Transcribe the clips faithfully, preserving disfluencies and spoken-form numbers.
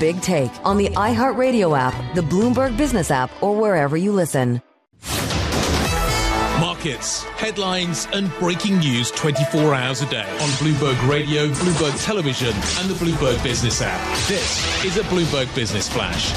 Big Take on the iHeartRadio app, the Bloomberg Business app, or wherever you listen. Markets, headlines and breaking news twenty-four hours a day on Bloomberg Radio, Bloomberg Television and the Bloomberg Business app. This is a Bloomberg Business Flash.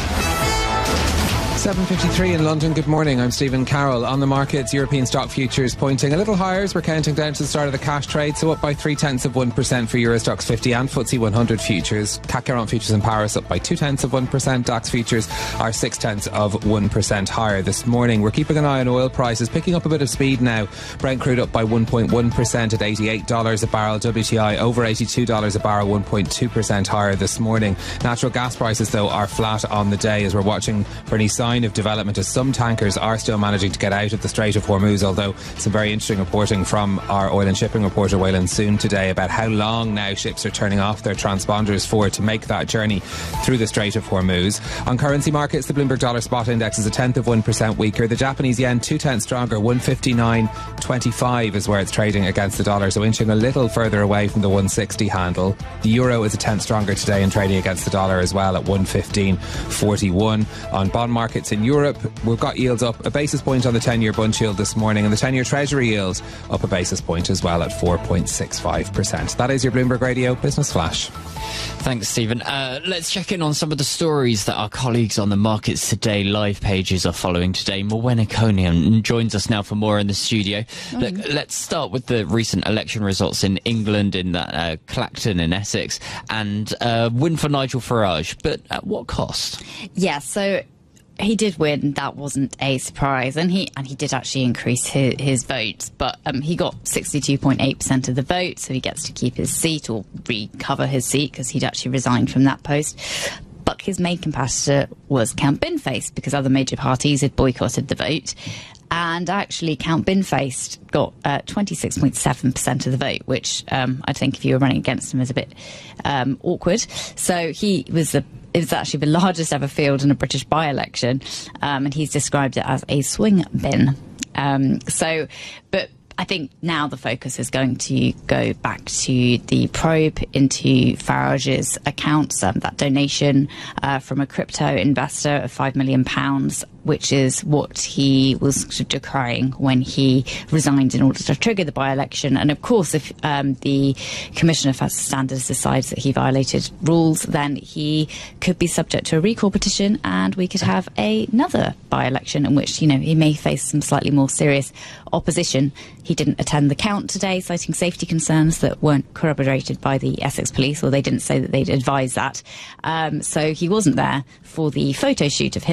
seven fifty-three in London. Good morning. I'm Stephen Carroll. On the markets, European stock futures pointing a little higher as we're counting down to the start of the cash trade, so up by three tenths of one percent for Euro Stoxx fifty and F T S E one hundred futures. C A C quarante futures in Paris up by two tenths of one percent. DAX futures are six tenths of one percent higher this morning. We're keeping an eye on oil prices, picking up a bit of speed now. Brent crude up by one point one percent at eighty-eight dollars a barrel. W T I over eighty-two dollars a barrel, one point two percent higher this morning. Natural gas prices, though, are flat on the day as we're watching for any sign of development as some tankers are still managing to get out of the Strait of Hormuz, although some very interesting reporting from our oil and shipping reporter Waylon Soon today about how long now ships are turning off their transponders for to make that journey through the Strait of Hormuz. On currency markets, the Bloomberg Dollar Spot Index is a tenth of one percent weaker. The Japanese yen two tenths stronger, one fifty-nine twenty-five is where it's trading against the dollar, so inching a little further away from the one sixty handle. The euro is a tenth stronger today and trading against the dollar as well at one fifteen forty-one. On bond markets in Europe, we've got yields up a basis point on the ten-year bund yield this morning, and the ten-year Treasury yield up a basis point as well at four point six five percent. That is your Bloomberg Radio Business Flash. Thanks, Stephen. Uh, let's check in on some of the stories that our colleagues on the Markets Today live pages are following today. Morwenna Coniam joins us now for more in the studio. Mm-hmm. Look, let's start with the recent election results in England, in that, uh, Clacton in Essex, and uh, win for Nigel Farage. But at what cost? Yeah, so he did win. That wasn't a surprise, and he and he did actually increase his, his votes, but um, he got sixty-two point eight percent of the vote, so he gets to keep his seat or recover his seat because he'd actually resigned from that post. But his main competitor was Count Binfaced, because other major parties had boycotted the vote. And actually, Count Binfaced got uh, twenty-six point seven percent of the vote, which um, I think if you were running against him is a bit um, awkward. So he was the It was actually the largest ever field in a British by-election, um, and he's described it as a swing bin. Um, so, but I think now the focus is going to go back to the probe into Farage's accounts, um, that donation uh, from a crypto investor of five million pounds, which is what he was sort of decrying when he resigned in order to trigger the by-election. And of course, if um, the Commissioner for Standards decides that he violated rules, then he could be subject to a recall petition, and we could have another by-election in which, you know, he may face some slightly more serious opposition. He didn't attend the count today, citing safety concerns that weren't corroborated by the Essex Police, or they didn't say that they'd advised that. Um, so he wasn't there for the photo shoot of him